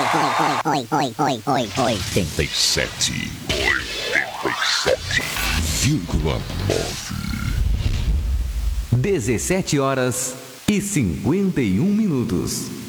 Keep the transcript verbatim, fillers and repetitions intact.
oitenta e sete. oitenta e sete vírgula nove. dezessete horas e cinquenta e um minutos.